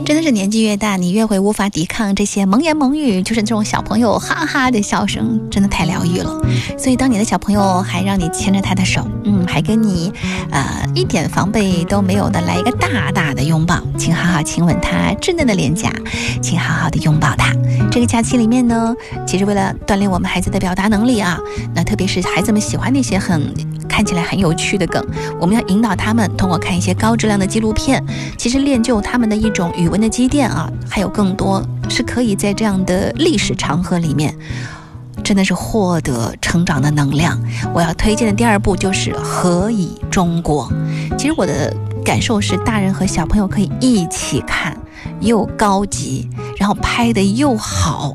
真的是年纪越大，你越会无法抵抗这些萌言萌语，就是这种小朋友哈哈的笑声，真的太疗愈了。所以当你的小朋友还让你牵着他的手，还跟你一点防备都没有的来一个大大的拥抱，请好好亲吻他稚嫩的脸颊，请好好的拥抱他。这个假期里面呢，其实为了锻炼我们孩子的表达能力啊，那特别是孩子们喜欢那些看起来很有趣的梗，我们要引导他们通过看一些高质量的纪录片，其实练就他们的一种语文的积淀啊，还有更多是可以在这样的历史长河里面真的是获得成长的能量。我要推荐的第二部就是《何以中国》。其实我的感受是大人和小朋友可以一起看，又高级，然后拍得又好。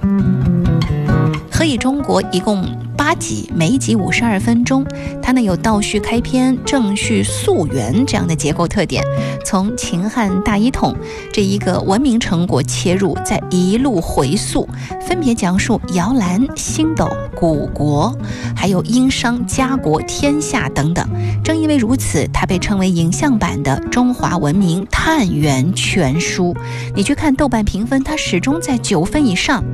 何以中国一共8集，每一集52分钟，它呢有倒叙开篇、正叙溯源这样的结构特点，从秦汉大一统这一个文明成果切入，再一路回溯，分别讲述摇篮、星斗、古国，还有殷商、家国、天下等等。正因为如此，它被称为影像版的中华文明探源全书。你去看豆瓣评分，它始终在9分以上。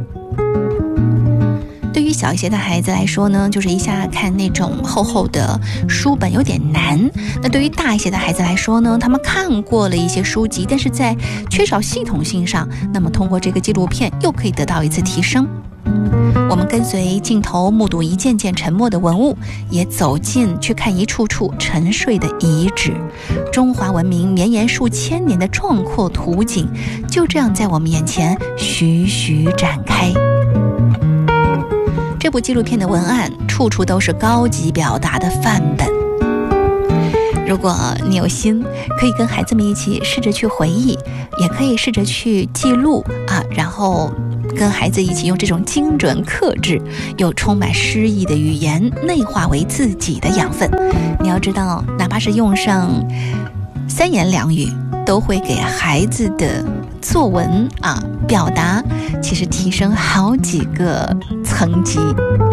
对于小一些的孩子来说呢，就是一下看那种厚厚的书本有点难。那对于大一些的孩子来说呢，他们看过了一些书籍，但是在缺少系统性上，那么通过这个纪录片又可以得到一次提升。我们跟随镜头目睹一件件沉没的文物，也走近去看一处处沉睡的遗址。中华文明绵延数千年的壮阔图景，就这样在我们眼前徐徐展开。这部纪录片的文案处处都是高级表达的范本。如果你有心，可以跟孩子们一起试着去回忆，也可以试着去记录然后跟孩子一起用这种精准克制又充满诗意的语言内化为自己的养分。你要知道，哪怕是用上3言2语，都会给孩子的作文表达其实提升好几个层级。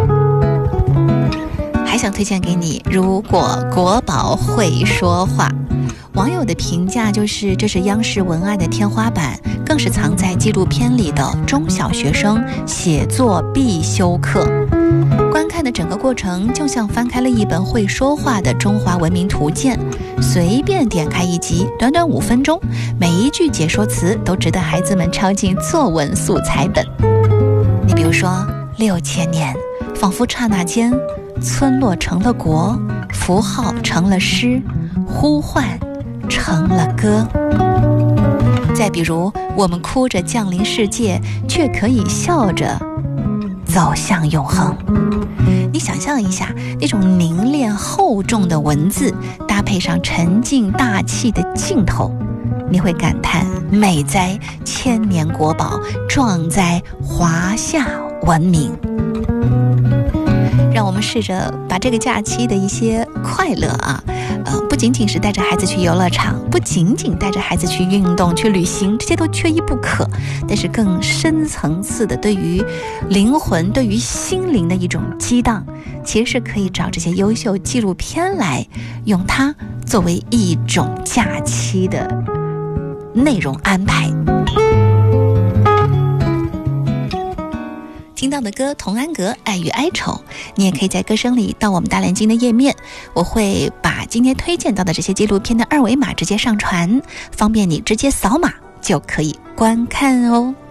还想推荐给你，如果国宝会说话，网友的评价就是这是央视文案的天花板，更是藏在纪录片里的中小学生写作必修课。观看的整个过程就像翻开了一本会说话的中华文明图鉴，随便点开一集，短短5分钟，每一句解说词都值得孩子们抄进作文素材本。你比如说6000年，仿佛刹那间，村落成了国，符号成了诗，呼唤成了歌。再比如，我们哭着降临世界，却可以笑着走向永恒。你想象一下，那种凝练厚重的文字，搭配上沉静大气的镜头，你会感叹美哉千年国宝，壮哉华夏文明。让我们试着把这个假期的一些快乐不仅仅是带着孩子去游乐场，不仅仅带着孩子去运动去旅行，这些都缺一不可，但是更深层次的对于灵魂对于心灵的一种激荡，其实是可以找这些优秀纪录片来用它作为一种假期的内容安排。听到的歌童安格《爱与哀愁》，你也可以在歌声里到我们大蓝鲸的页面，我会把今天推荐到的这些纪录片的2维码直接上传，方便你直接扫码就可以观看哦。